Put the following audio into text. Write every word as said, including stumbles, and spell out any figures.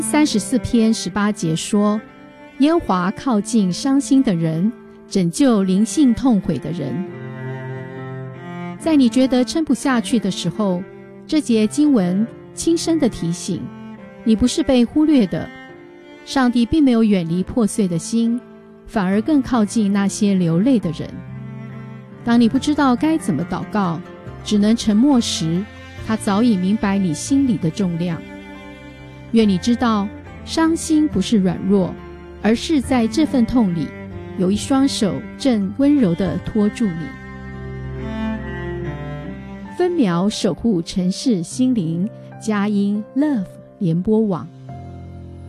三十四篇十八节说，耶和华靠近伤心的人，拯救灵性痛悔的人。在你觉得撑不下去的时候，这节经文轻声的提醒你，不是被忽略的。上帝并没有远离破碎的心，反而更靠近那些流泪的人。当你不知道该怎么祷告，只能沉默时，他早已明白你心里的重量。愿你知道，伤心不是软弱，而是在这份痛里，有一双手正温柔地托住你。分秒守护城市心灵，佳音 Love 联播网。